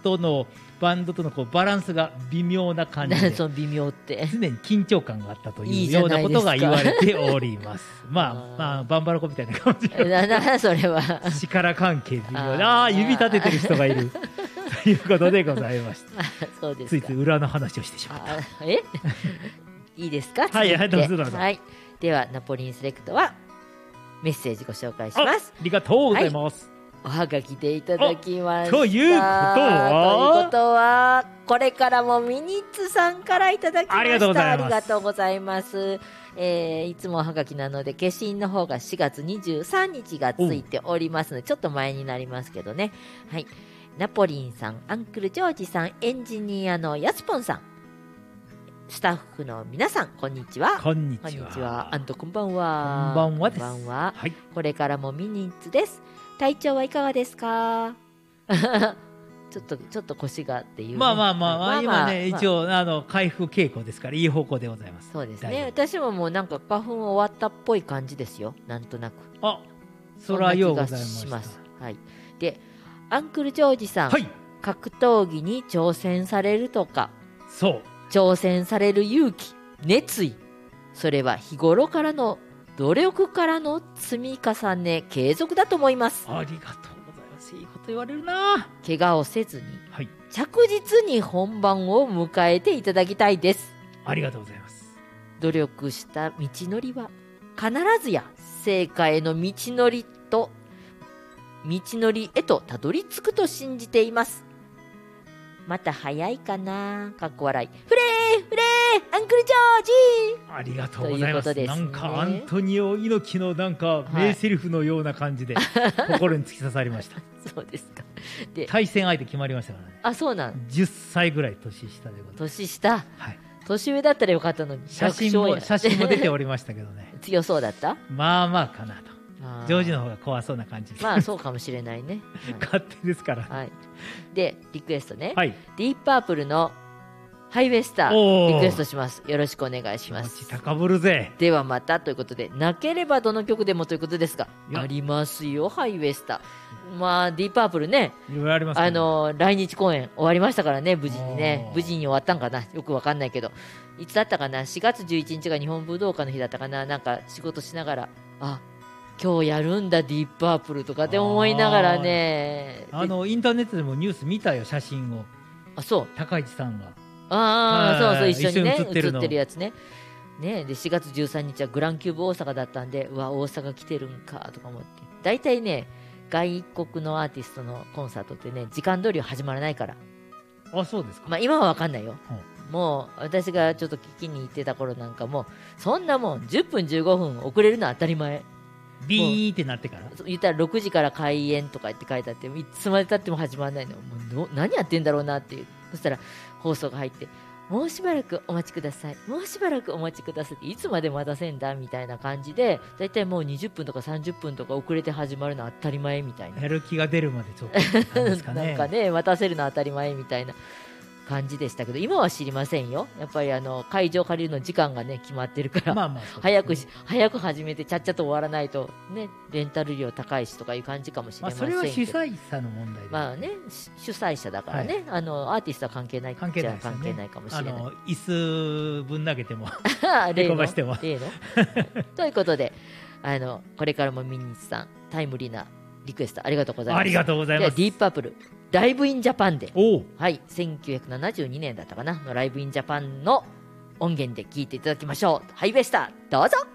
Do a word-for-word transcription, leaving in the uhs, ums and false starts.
とのバンドとのこうバランスが微妙な感じでその微妙って常に緊張感があったといいいうじゃないようなことがですか言われておりますまあまあバンバラコみたいな感じでななそれは力関係微妙あーでああ指立ててる人がいるということでございましたそうですかついつい裏の話をしてしまったあえいいですかはい続てはいどうぞどうぞはい、ではナポリンセレクトはメッセージご紹介します。 ありがとうございます、 おはがきでいただきましたということはということはこれからもミニッツさんからいただきました。 ありがとうございますありがとうございます。えーいつもおはがきなので消印の方がしがつにじゅうさんにちがついておりますのでちょっと前になりますけどね。はい、ナポリンさん、アンクルジョージさん、エンジニアのヤスポンさん、スタッフの皆さん、こんにちは。 こんにこんちはにちは。あんとこんばんは。 こんばんはですこんばんは。 はいこれからもミニッツです。体調はいかがですか？ちょっとちょっと腰がっていうね、 まあまあまあ、まあ、今ね、 まあ一応あの回復傾向ですからいい方向でございますそうです大ね。 丈私ももうなんか花粉終わったっぽい感じですよ。なんとなく。 夫あそれはようございまそしたんな気がします。はい。で、アンクルジョージさん、 はい格闘技に挑戦されるとか、 そう挑戦される勇気、熱意、それは日頃からの努力からの積み重ね、継続だと思います。 ありがとうございますいいこと言われるな怪我をせずにはい着実に本番を迎えていただきたいです。 ありがとうございます努力した道のりは必ずや成果への道のりと道のりへとたどり着くと信じています。また早いかなかっこ笑い。フレーフレーアンクルジョージありがとうございますということですねなんかアントニオ猪木のなんか名セリフのような感じで心に突き刺さりましたそうですか。で、 対戦相手決まりましたからねあ、そうなん。 じゅっさいぐらい年下でございます年下。 はい年上だったらよかったのに。 写真百姓やも写真も出ておりましたけどね強そうだったまあまあかなとあージョージの方が怖そうな感じです、 まあそうかもしれないね。 勝手ですからはい。はい、で、リクエストね。 はいディープパープルのハイウエスタおーーリクエストします。よろしくお願いし気持ます。 ち高ぶるぜではまたということで、なければどの曲でもということですが、 いやありますよ、ハイウエスター。まあ、ディープパープルね、 いろいろありますけどあの、来日公演終わりましたからね、無事にねお。ー無事に終わったんかなよくわかんないけど。いつだったかな ?しがつじゅういちにちが日本武道館の日だったかななんか仕事しながら、あ、今日やるんだ、ディープパープルとかって思いながらね。であのインターネットでもニュース見たよ写真をあ、そう。 高市さんがああ、そうそう、 はい一緒にね、映ってて一緒に写っるのるやつね。ねで、しがつじゅうさんにちはグランキューブ大阪だったんで、うわ、大阪来てるんか、とか思って。大体ね、外国のアーティストのコンサートってね、時間通りは始まらないから。 あそうですか、 まあ、今はわかんないよ。 うんもう、私がちょっと聞きに行ってた頃なんかもう、そんなもん、じゅっぷんじゅうごふん遅れるのは当たり前。 ビーってなってからそう言ったらろくじから開演とかって書いてあって、いつまでたっても始まらないの。もうど何やってんだろうなっていう。そしたら放送が入って、もうしばらくお待ちください。もうしばらくお待ちくださいって、いつまで待たせんだみたいな感じで、だいたいもうにじゅっぷんとかさんじゅっぷんとか遅れて始まるのは当たり前みたいな。 やる気が出るまでちょっとなんですかねなんかね、待たせるのは当たり前みたいな感じでしたけど、今は知りませんよ。やっぱりあの会場借りるの時間がね決まってるから、 まあまあそうですね早くし早く始めてちゃっちゃと終わらないとね、レンタル料高いしとかいう感じかもしれまあ、 ませんけど、 それは主催者の問題で、 まあね、し主催者だからね、あのアーティストは関係ないっち関係ないゃですよね関係ないかもしあれない。 の椅子ぶん投げても例のへこましても例のということで、あのこれからもミニッツさんタイムリーなリクエストありがとうございます。 ありがとうございではますディープパープルライブインジャパンで、 おおはい、せんきゅうひゃくななじゅうにねんだったかなのライブインジャパンの音源で聴いていただきましょう。ハイウエスターどうぞ。